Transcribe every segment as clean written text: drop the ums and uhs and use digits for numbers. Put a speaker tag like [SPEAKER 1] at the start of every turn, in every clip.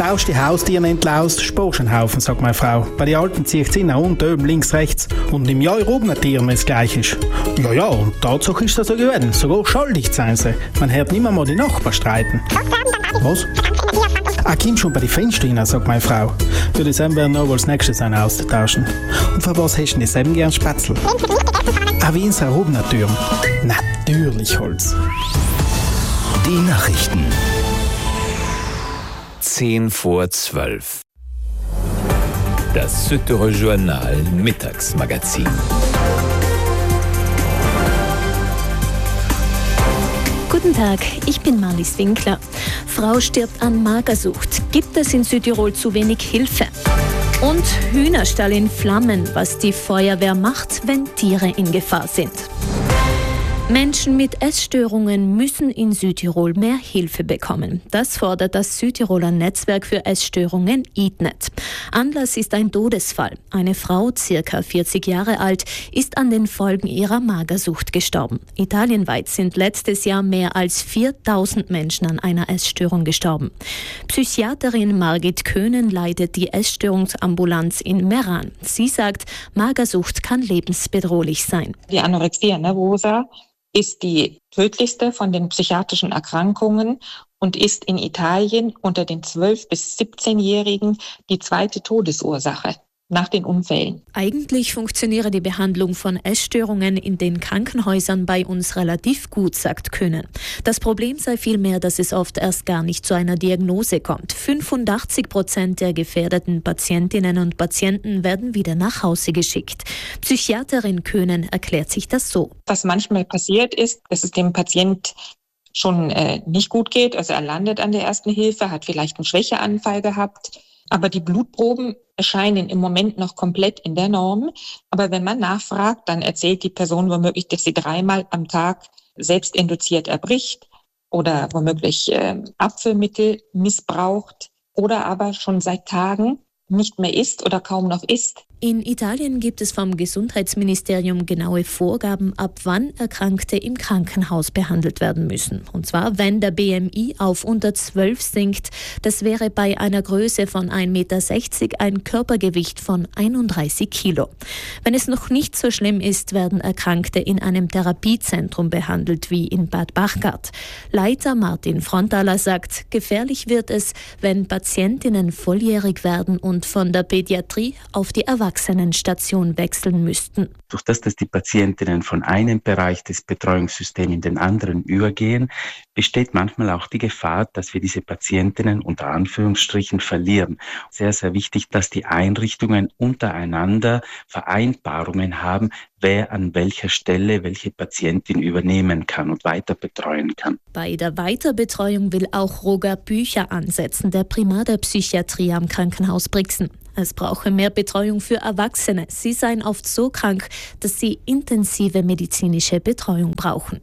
[SPEAKER 1] Tausch die Haustiere entlaust, sparst einen Haufen, sagt meine Frau. Bei den Alten zieht sie nach unten, oben, links, rechts. Und im Jahr oben Tieren, wenn es gleich ist. Ja, und Tatsache ist das so gewesen. Sogar schuldig sein sie. Man hört nicht mehr die Nachbarn streiten. Was? Komm schon bei den Fenstern rein, sagt meine Frau. Für das werden wir noch als nächstes einen austauschen. Und für was hast du denn selben gern Spätzle? Wie in seiner Hubnatür. Natürlich Holz.
[SPEAKER 2] Die Nachrichten. 10:12. Das Süddeutsche Journal Mittagsmagazin.
[SPEAKER 3] Guten Tag, ich bin Marlies Winkler. Frau stirbt an Magersucht. Gibt es in Südtirol zu wenig Hilfe? Und Hühnerstall in Flammen, was die Feuerwehr macht, wenn Tiere in Gefahr sind. Menschen mit Essstörungen müssen in Südtirol mehr Hilfe bekommen. Das fordert das Südtiroler Netzwerk für Essstörungen EatNet. Anlass ist ein Todesfall. Eine Frau, ca. 40 Jahre alt, ist an den Folgen ihrer Magersucht gestorben. Italienweit sind letztes Jahr mehr als 4000 Menschen an einer Essstörung gestorben. Psychiaterin Margit Köhnen leitet die Essstörungsambulanz in Meran. Sie sagt, Magersucht kann lebensbedrohlich sein.
[SPEAKER 4] Die Anorexia nervosa ist die tödlichste von den psychiatrischen Erkrankungen und ist in Italien unter den 12- bis 17-Jährigen die zweite Todesursache nach den Unfällen.
[SPEAKER 3] Eigentlich funktioniere die Behandlung von Essstörungen in den Krankenhäusern bei uns relativ gut, sagt Köhnen. Das Problem sei vielmehr, dass es oft erst gar nicht zu einer Diagnose kommt. 85% der gefährdeten Patientinnen und Patienten werden wieder nach Hause geschickt. Psychiaterin Köhnen erklärt sich das so.
[SPEAKER 4] Was manchmal passiert ist, dass es dem Patient schon nicht gut geht. Also er landet an der ersten Hilfe, hat vielleicht einen Schwächeanfall gehabt. Aber die Blutproben erscheinen im Moment noch komplett in der Norm. Aber wenn man nachfragt, dann erzählt die Person womöglich, dass sie 3-mal am Tag selbstinduziert erbricht oder womöglich Abführmittel missbraucht oder aber schon seit Tagen nicht mehr isst oder kaum noch isst.
[SPEAKER 3] In Italien gibt es vom Gesundheitsministerium genaue Vorgaben, ab wann Erkrankte im Krankenhaus behandelt werden müssen. Und zwar, wenn der BMI auf unter 12 sinkt. Das wäre bei einer Größe von 1,60 Meter ein Körpergewicht von 31 Kilo. Wenn es noch nicht so schlimm ist, werden Erkrankte in einem Therapiezentrum behandelt, wie in Bad Bachgart. Leiter Martin Frontaler sagt, gefährlich wird es, wenn Patientinnen volljährig werden und von der Pädiatrie auf die Erwachsenenstation wechseln müssten.
[SPEAKER 5] Durch das, dass die Patientinnen von einem Bereich des Betreuungssystems in den anderen übergehen, besteht manchmal auch die Gefahr, dass wir diese Patientinnen unter Anführungsstrichen verlieren. Sehr, sehr wichtig, dass die Einrichtungen untereinander Vereinbarungen haben, wer an welcher Stelle welche Patientin übernehmen kann und weiter betreuen kann.
[SPEAKER 3] Bei der Weiterbetreuung will auch Roger Bücher ansetzen, der Primar der Psychiatrie am Krankenhaus Brixen. Es brauche mehr Betreuung für Erwachsene. Sie seien oft so krank, dass sie intensive medizinische Betreuung brauchen.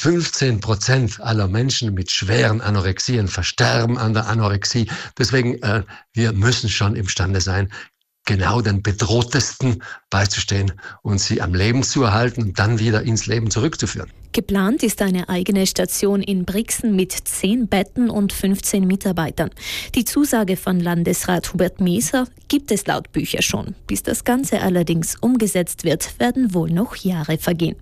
[SPEAKER 6] 15% aller Menschen mit schweren Anorexien versterben an der Anorexie. Deswegen, wir müssen schon imstande sein, genau den Bedrohtesten beizustehen und sie am Leben zu erhalten und dann wieder ins Leben zurückzuführen.
[SPEAKER 3] Geplant ist eine eigene Station in Brixen mit 10 Betten und 15 Mitarbeitern. Die Zusage von Landesrat Hubert Meser gibt es laut Bücher schon. Bis das Ganze allerdings umgesetzt wird, werden wohl noch Jahre vergehen.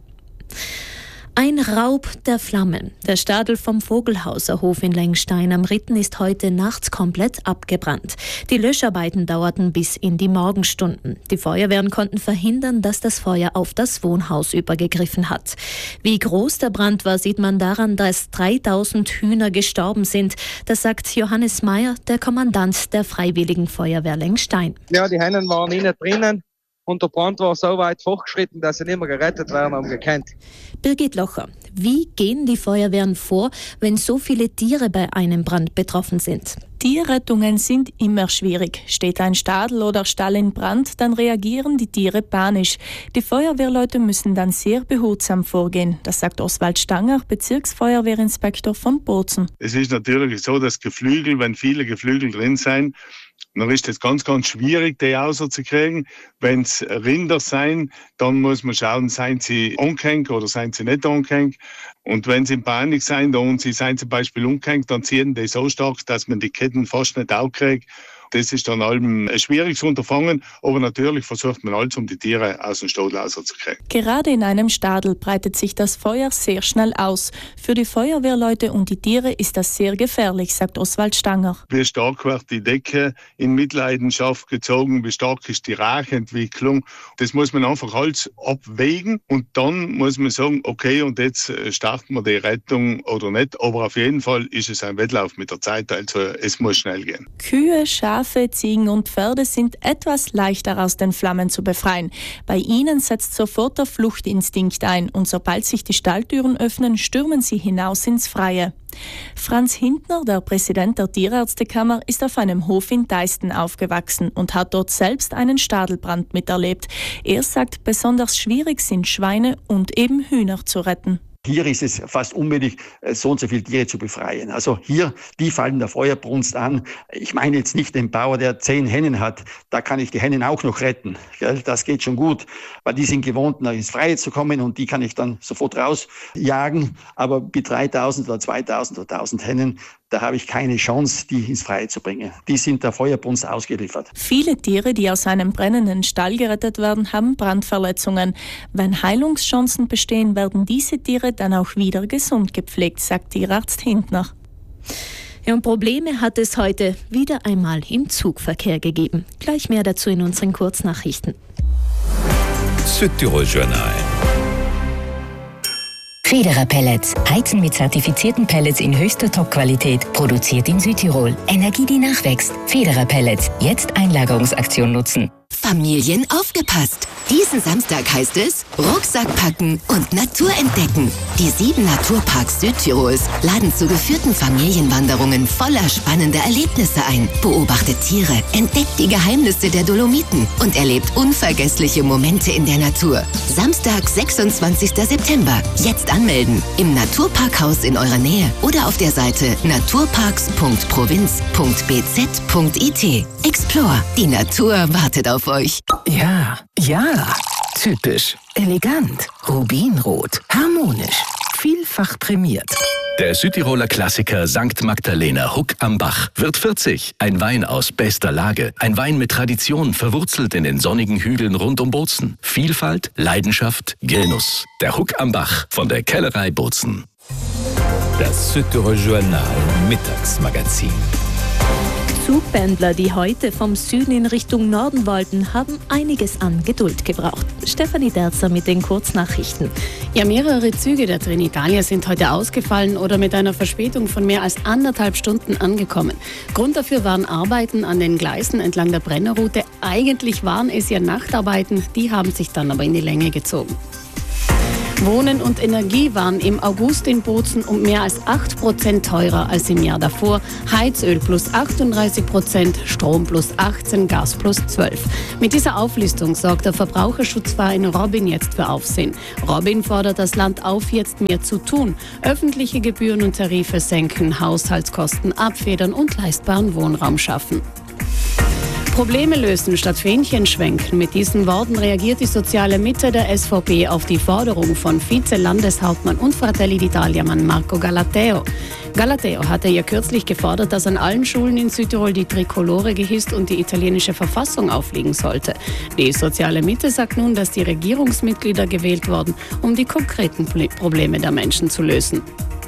[SPEAKER 3] Ein Raub der Flammen. Der Stadel vom Vogelhauser Hof in Lengstein am Ritten ist heute nachts komplett abgebrannt. Die Löscharbeiten dauerten bis in die Morgenstunden. Die Feuerwehren konnten verhindern, dass das Feuer auf das Wohnhaus übergegriffen hat. Wie groß der Brand war, sieht man daran, dass 3000 Hühner gestorben sind. Das sagt Johannes Meyer, der Kommandant der Freiwilligen Feuerwehr Lengstein.
[SPEAKER 7] Ja, die Hennen waren innen drinnen. Und der Brand war so weit fortgeschritten, dass sie nicht mehr gerettet werden haben gekannt.
[SPEAKER 3] Birgit Locher, wie gehen die Feuerwehren vor, wenn so viele Tiere bei einem Brand betroffen sind?
[SPEAKER 8] Tierrettungen sind immer schwierig. Steht ein Stadel oder Stall in Brand, dann reagieren die Tiere panisch. Die Feuerwehrleute müssen dann sehr behutsam vorgehen. Das sagt Oswald Stanger, Bezirksfeuerwehrinspektor von Bozen.
[SPEAKER 9] Es ist natürlich so, dass Geflügel, wenn viele Geflügel drin sind, Dann ist es ganz, ganz schwierig, die rauszukriegen. Wenn es Rinder sind, dann muss man schauen, sind sie angehängt oder sind sie nicht angehängt. Und wenn sie in Panik sind und sie sind zum Beispiel umgehängt, dann ziehen die so stark, dass man die Ketten fast nicht aufkriegt. Das ist dann ein schwieriges Unterfangen, aber natürlich versucht man alles, um die Tiere aus dem Stadel rauszukriegen.
[SPEAKER 8] Gerade in einem Stadel breitet sich das Feuer sehr schnell aus. Für die Feuerwehrleute und die Tiere ist das sehr gefährlich, sagt Oswald Stanger.
[SPEAKER 9] Wie stark wird die Decke in Mitleidenschaft gezogen, wie stark ist die Rauchentwicklung. Das muss man einfach alles abwägen und dann muss man sagen, okay, und jetzt starten wir die Rettung oder nicht. Aber auf jeden Fall ist es ein Wettlauf mit der Zeit, also es muss schnell gehen.
[SPEAKER 8] Kühe, Schafe, Ziegen und Pferde sind etwas leichter aus den Flammen zu befreien. Bei ihnen setzt sofort der Fluchtinstinkt ein und sobald sich die Stalltüren öffnen, stürmen sie hinaus ins Freie. Franz Hintner, der Präsident der Tierärztekammer, ist auf einem Hof in Deisten aufgewachsen und hat dort selbst einen Stadelbrand miterlebt. Er sagt, besonders schwierig sind Schweine und eben Hühner zu retten.
[SPEAKER 10] Hier ist es fast unmöglich, so und so viele Tiere zu befreien. Also hier, die fallen der Feuerbrunst an. Ich meine jetzt nicht den Bauer, der 10 Hennen hat. Da kann ich die Hennen auch noch retten. Das geht schon gut, weil die sind gewohnt, ins Freie zu kommen und die kann ich dann sofort rausjagen. Aber mit 3.000 oder 2.000 oder 1.000 Hennen, da habe ich keine Chance, die ins Freie zu bringen. Die sind der Feuerbrunst ausgeliefert.
[SPEAKER 8] Viele Tiere, die aus einem brennenden Stall gerettet werden, haben Brandverletzungen. Wenn Heilungschancen bestehen, werden diese Tiere dann auch wieder gesund gepflegt, sagt Tierarzt Hintner.
[SPEAKER 3] Ja, und Probleme hat es heute wieder einmal im Zugverkehr gegeben. Gleich mehr dazu in unseren Kurznachrichten.
[SPEAKER 2] Südtirol Journal.
[SPEAKER 11] Federer Pellets. Heizen mit zertifizierten Pellets in höchster Top-Qualität. Produziert in Südtirol. Energie, die nachwächst. Federer Pellets. Jetzt Einlagerungsaktion nutzen.
[SPEAKER 12] Familien aufgepasst! Diesen Samstag heißt es Rucksack packen und Natur entdecken. Die 7 Naturparks Südtirols laden zu geführten Familienwanderungen voller spannender Erlebnisse ein. Beobachtet Tiere, entdeckt die Geheimnisse der Dolomiten und erlebt unvergessliche Momente in der Natur. Samstag, 26. September. Jetzt anmelden. Im Naturparkhaus in eurer Nähe oder auf der Seite naturparks.provinz.bz.it. Explore. Die Natur wartet auf euch.
[SPEAKER 13] Ja, typisch, elegant, rubinrot, harmonisch, vielfach prämiert.
[SPEAKER 2] Der Südtiroler Klassiker St. Magdalena Huck am Bach wird 40. Ein Wein aus bester Lage. Ein Wein mit Tradition, verwurzelt in den sonnigen Hügeln rund um Bozen. Vielfalt, Leidenschaft, Genuss. Der Huck am Bach von der Kellerei Bozen. Das Südtirol Journal Mittagsmagazin.
[SPEAKER 3] Zugpendler, die heute vom Süden in Richtung Norden wollten, haben einiges an Geduld gebraucht. Stefanie Derzer mit den Kurznachrichten.
[SPEAKER 14] Ja, mehrere Züge der Trenitalia sind heute ausgefallen oder mit einer Verspätung von mehr als 1,5 Stunden angekommen. Grund dafür waren Arbeiten an den Gleisen entlang der Brennerroute. Eigentlich waren es ja Nachtarbeiten, die haben sich dann aber in die Länge gezogen. Wohnen und Energie waren im August in Bozen um mehr als 8% teurer als im Jahr davor. Heizöl plus 38%, Strom plus 18%, Gas plus 12%. Mit dieser Auflistung sorgt der Verbraucherschutzverein Robin jetzt für Aufsehen. Robin fordert das Land auf, jetzt mehr zu tun. Öffentliche Gebühren und Tarife senken, Haushaltskosten abfedern und leistbaren Wohnraum schaffen. Probleme lösen statt Fähnchen schwenken. Mit diesen Worten reagiert die soziale Mitte der SVP auf die Forderung von Vize-Landeshauptmann und Fratelli d'Italia-Mann Marco Galateo. Galateo hatte ja kürzlich gefordert, dass an allen Schulen in Südtirol die Trikolore gehisst und die italienische Verfassung aufliegen sollte. Die soziale Mitte sagt nun, dass die Regierungsmitglieder gewählt wurden, um die konkreten Probleme der Menschen zu lösen.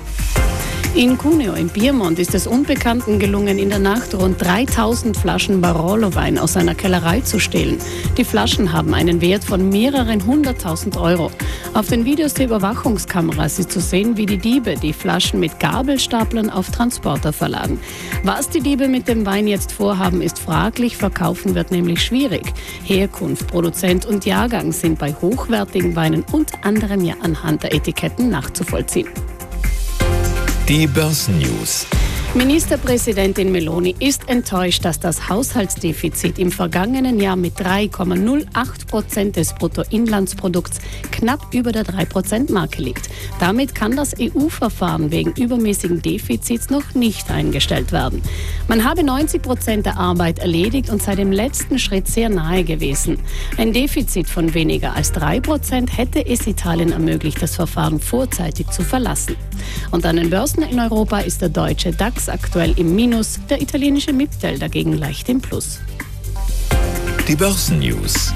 [SPEAKER 14] In Cuneo im Piemont ist es Unbekannten gelungen, in der Nacht rund 3000 Flaschen Barolo-Wein aus einer Kellerei zu stehlen. Die Flaschen haben einen Wert von mehreren 100.000 Euro. Auf den Videos der Überwachungskameras ist zu sehen, wie die Diebe die Flaschen mit Gabelstaplern auf Transporter verladen. Was die Diebe mit dem Wein jetzt vorhaben, ist fraglich. Verkaufen wird nämlich schwierig. Herkunft, Produzent und Jahrgang sind bei hochwertigen Weinen unter anderem ja anhand der Etiketten nachzuvollziehen.
[SPEAKER 2] Die Börsennews.
[SPEAKER 14] Ministerpräsidentin Meloni ist enttäuscht, dass das Haushaltsdefizit im vergangenen Jahr mit 3,08% des Bruttoinlandsprodukts knapp über der 3%-Marke liegt. Damit kann das EU-Verfahren wegen übermäßigen Defizits noch nicht eingestellt werden. Man habe 90% der Arbeit erledigt und sei dem letzten Schritt sehr nahe gewesen. Ein Defizit von weniger als 3% hätte es Italien ermöglicht, das Verfahren vorzeitig zu verlassen. Und an den Börsen in Europa ist der deutsche DAX aktuell im Minus, der italienische MIPTEL dagegen leicht im Plus.
[SPEAKER 2] Die Börsennews.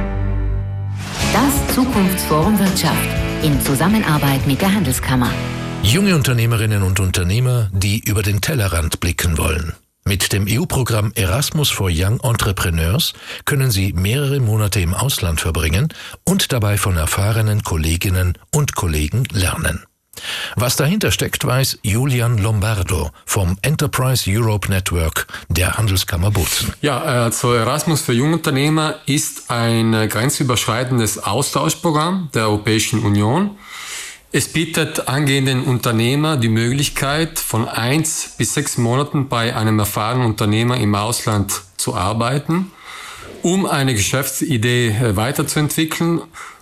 [SPEAKER 11] Das Zukunftsforum Wirtschaft in Zusammenarbeit mit der Handelskammer.
[SPEAKER 15] Junge Unternehmerinnen und Unternehmer, die über den Tellerrand blicken wollen. Mit dem EU-Programm Erasmus for Young Entrepreneurs können Sie mehrere Monate im Ausland verbringen und dabei von erfahrenen Kolleginnen und Kollegen lernen. Was dahinter steckt, weiß Julian Lombardo vom Enterprise Europe Network der Handelskammer Bozen.
[SPEAKER 16] Ja, also Erasmus für Jungunternehmer ist ein grenzüberschreitendes Austauschprogramm der Europäischen Union. Es bietet angehenden Unternehmer die Möglichkeit, von 1 bis 6 Monaten bei einem erfahrenen Unternehmer im Ausland zu arbeiten, um eine Geschäftsidee weiterzuentwickeln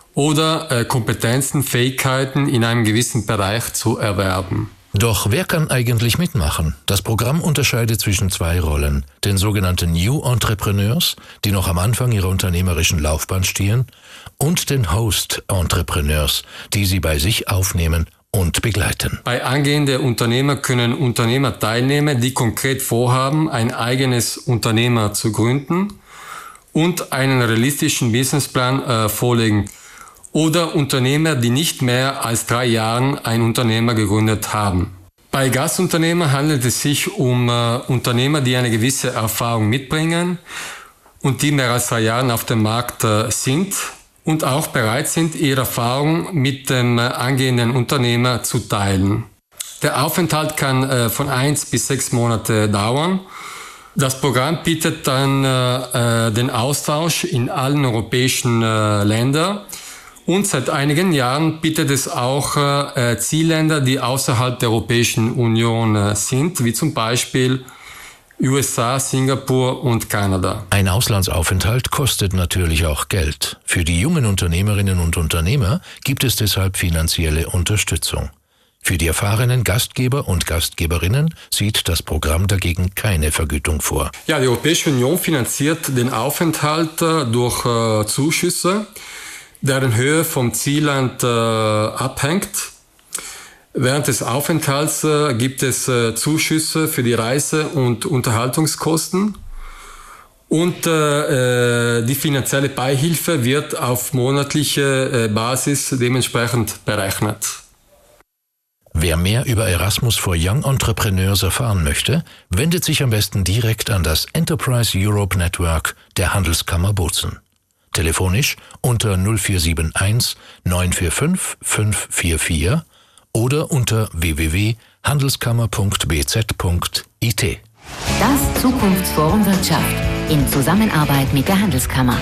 [SPEAKER 16] oder Kompetenzen, Fähigkeiten in einem gewissen Bereich zu erwerben.
[SPEAKER 15] Doch wer kann eigentlich mitmachen? Das Programm unterscheidet zwischen 2 Rollen. Den sogenannten New Entrepreneurs, die noch am Anfang ihrer unternehmerischen Laufbahn stehen, und den Host Entrepreneurs, die sie bei sich aufnehmen und begleiten.
[SPEAKER 16] Bei angehenden Unternehmer können Unternehmer teilnehmen, die konkret vorhaben, ein eigenes Unternehmer zu gründen und einen realistischen Businessplan vorlegen. Oder Unternehmer, die nicht mehr als 3 Jahre ein Unternehmer gegründet haben. Bei Gastunternehmern handelt es sich um Unternehmer, die eine gewisse Erfahrung mitbringen und die mehr als 3 Jahre auf dem Markt sind und auch bereit sind, ihre Erfahrung mit dem angehenden Unternehmer zu teilen. Der Aufenthalt kann von 1 bis 6 Monate dauern. Das Programm bietet dann den Austausch in allen europäischen Ländern. Und seit einigen Jahren bietet es auch Zielländer, die außerhalb der Europäischen Union sind, wie zum Beispiel USA, Singapur und Kanada.
[SPEAKER 15] Ein Auslandsaufenthalt kostet natürlich auch Geld. Für die jungen Unternehmerinnen und Unternehmer gibt es deshalb finanzielle Unterstützung. Für die erfahrenen Gastgeber und Gastgeberinnen sieht das Programm dagegen keine Vergütung vor.
[SPEAKER 16] Ja, die Europäische Union finanziert den Aufenthalt durch Zuschüsse, deren Höhe vom Zielland abhängt. Während des Aufenthalts gibt es Zuschüsse für die Reise- und Unterhaltungskosten und die finanzielle Beihilfe wird auf monatliche Basis dementsprechend berechnet.
[SPEAKER 15] Wer mehr über Erasmus for Young Entrepreneurs erfahren möchte, wendet sich am besten direkt an das Enterprise Europe Network der Handelskammer Bozen. Telefonisch unter 0471 945 544 oder unter www.handelskammer.bz.it.
[SPEAKER 11] Das Zukunftsforum Wirtschaft in Zusammenarbeit mit der Handelskammer.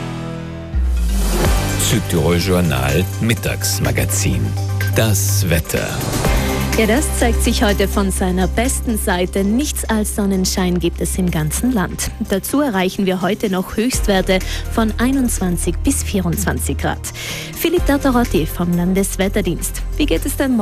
[SPEAKER 2] Südtirol Journal Mittagsmagazin. Das Wetter.
[SPEAKER 3] Ja, das zeigt sich heute von seiner besten Seite. Nichts als Sonnenschein gibt es im ganzen Land. Dazu erreichen wir heute noch Höchstwerte von 21 bis 24 Grad. Philipp Tartarotti vom Landeswetterdienst. Wie geht es denn morgen?